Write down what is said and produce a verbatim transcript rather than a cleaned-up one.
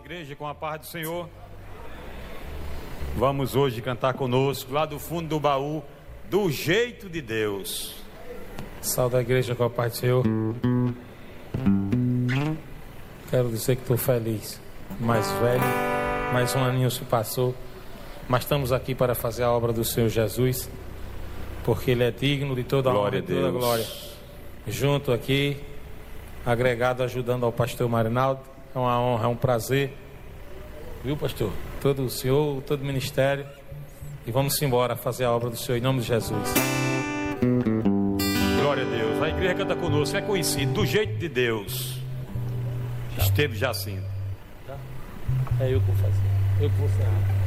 igreja, com a paz do Senhor. Vamos hoje cantar conosco, lá do fundo do baú, Do Jeito de Deus. Salve a igreja com a paz do Senhor. Quero dizer que estou feliz. Mais velho, mais um aninho se passou, mas estamos aqui para fazer a obra do Senhor Jesus, porque Ele é digno de toda a honra e toda a glória. Junto aqui, agregado, ajudando ao pastor Marinaldo. É uma honra, é um prazer. Viu, pastor? Todo o senhor, todo o ministério. E vamos embora fazer a obra do Senhor em nome de Jesus. Glória a Deus. A igreja canta conosco, é conhecido, Do Jeito de Deus. Esteve Jacinto. É eu que vou fazer. Eu que vou fazer.